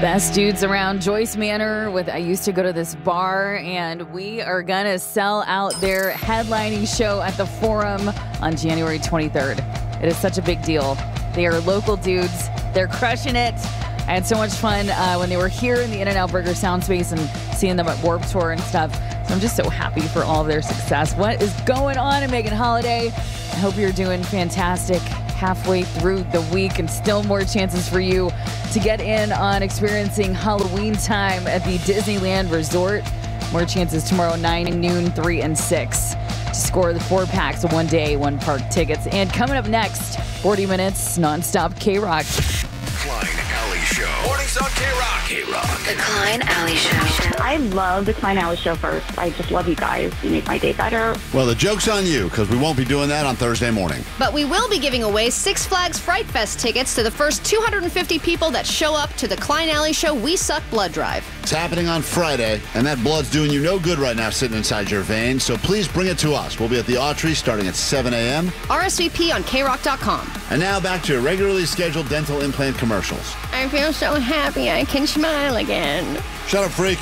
Best dudes around, Joyce Manor. I used to go to this bar, and we are going to sell out their headlining show at the Forum on January 23rd. It is such a big deal. They are local dudes. They're crushing it. I had so much fun when they were here in the In-N-Out Burger Sound Space and seeing them at Warped Tour and stuff. So I'm just so happy for all of their success. What is going on in Megan Holiday? I hope you're doing fantastic halfway through the week, and still more chances for you to get in on experiencing Halloween time at the Disneyland Resort. More chances tomorrow, 9, noon, 3, and 6 to score the 4 packs of 1 day, 1 park tickets. And coming up next, 40 minutes nonstop K-Rock. Klein Alley Show. Mornings on K-Rock. K-Rock. The Klein Alley Show. I love the Klein Alley Show first. I just love you guys. You make my day better. Well, the joke's on you, because we won't be doing that on Thursday morning. But we will be giving away Six Flags Fright Fest tickets to the first 250 people that show up to the Klein Alley Show We Suck blood drive. It's happening on Friday, and that blood's doing you no good right now sitting inside your veins, so please bring it to us. We'll be at the Autry starting at 7 a.m. RSVP on KRock.com. And now back to regularly scheduled dental implant commercials. I feel so happy I can smile again. Shut up, freak.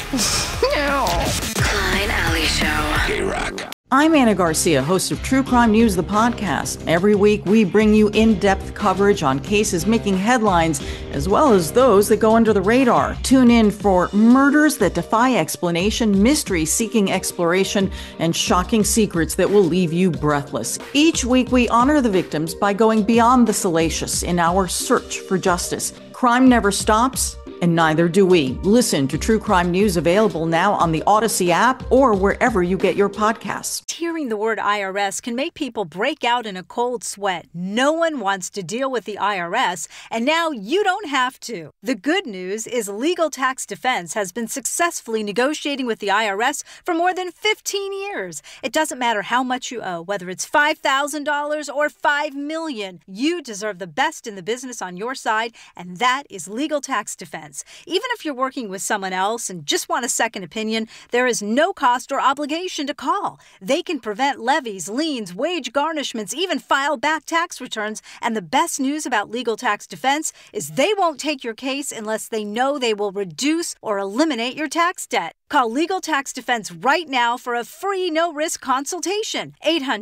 No. Klein Alley Show. K-Rock. I'm Anna Garcia, host of True Crime News, the podcast. Every week, we bring you in-depth coverage on cases making headlines, as well as those that go under the radar. Tune in for murders that defy explanation, mysteries seeking exploration, and shocking secrets that will leave you breathless. Each week, we honor the victims by going beyond the salacious in our search for justice. Crime never stops, and neither do we. Listen to True Crime News, available now on the Odyssey app or wherever you get your podcasts. Hearing the word IRS can make people break out in a cold sweat. No one wants to deal with the IRS, and now you don't have to. The good news is Legal Tax Defense has been successfully negotiating with the IRS for more than 15 years. It doesn't matter how much you owe, whether it's $5,000 or $5 million. You deserve the best in the business on your side, and that is Legal Tax Defense. Even if you're working with someone else and just want a second opinion, there is no cost or obligation to call. They can prevent levies, liens, wage garnishments, even file back tax returns. And the best news about Legal Tax Defense is they won't take your case unless they know they will reduce or eliminate your tax debt. Call Legal Tax Defense right now for a free no-risk consultation.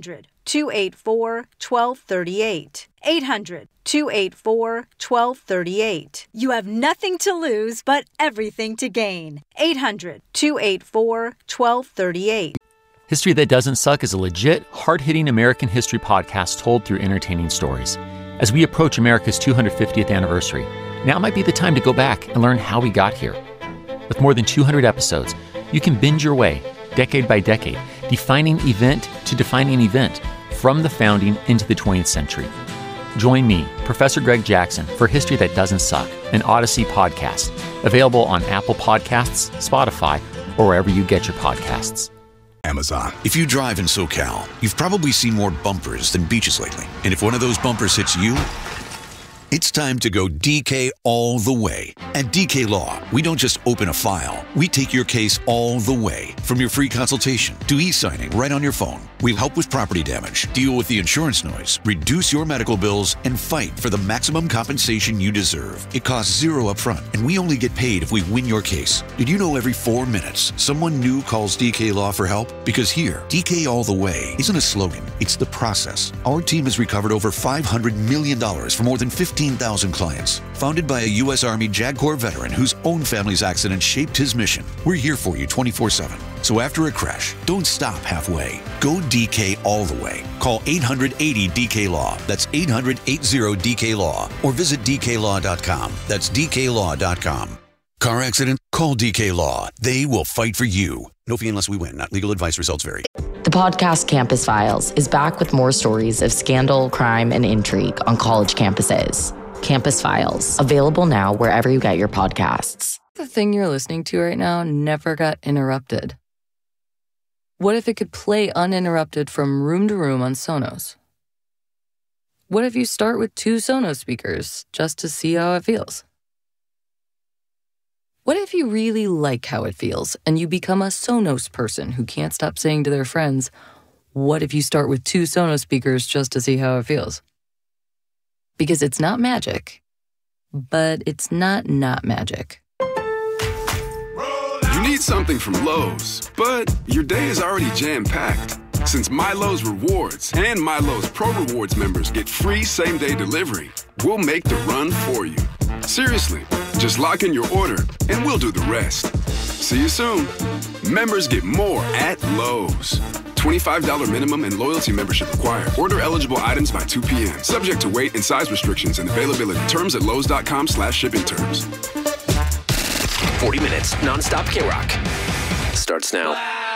800-284-1238. 800-284-1238. You have nothing to lose, but everything to gain. 800-284-1238. History That Doesn't Suck is a legit, hard-hitting American history podcast told through entertaining stories. As we approach America's 250th anniversary, now might be the time to go back and learn how we got here. With more than 200 episodes, you can binge your way, decade by decade, defining event to defining event, from the founding into the 20th century. Join me, Professor Greg Jackson, for History That Doesn't Suck, an Odyssey podcast, available on Apple Podcasts, Spotify, or wherever you get your podcasts. Amazon. If you drive in SoCal, you've probably seen more bumpers than beaches lately. And if one of those bumpers hits you, it's time to go DK all the way. At DK Law, we don't just open a file. We take your case all the way. From your free consultation to e-signing right on your phone. We'll help with property damage, deal with the insurance noise, reduce your medical bills, and fight for the maximum compensation you deserve. It costs $0 upfront, and we only get paid if we win your case. Did you know every 4 minutes, someone new calls DK Law for help? Because here, DK all the way isn't a slogan, it's the process. Our team has recovered over $500 million for more than 15,000 clients. Founded by a U.S. Army JAG Corps veteran whose own family's accident shaped his mission, we're here for you 24/7. So after a crash, don't stop halfway. Go DK all the way. Call 800-80-DK-LAW. That's 800-80-DK-LAW. Or visit DKLaw.com. That's DKLaw.com. Car accident? Call DK Law. They will fight for you. No fee unless we win. Not legal advice. Results vary. The podcast Campus Files is back with more stories of scandal, crime, and intrigue on college campuses. Campus Files, available now wherever you get your podcasts. The thing you're listening to right now never got interrupted. What if it could play uninterrupted from room to room on Sonos? What if you start with 2 Sonos speakers just to see how it feels? What if you really like how it feels and you become a Sonos person who can't stop saying to their friends, what if you start with 2 Sonos speakers just to see how it feels? Because it's not magic, but it's not magic. You need something from Lowe's, but your day is already jam-packed. Since My Lowe's Rewards and My Lowe's Pro Rewards members get free same-day delivery, we'll make the run for you. Seriously, just lock in your order and we'll do the rest. See you soon. Members get more at Lowe's. $25 minimum and loyalty membership required. Order eligible items by 2 p.m. Subject to weight and size restrictions and availability. Terms at lowes.com/shipping terms. 40 minutes, non-stop K-Rock. Starts now.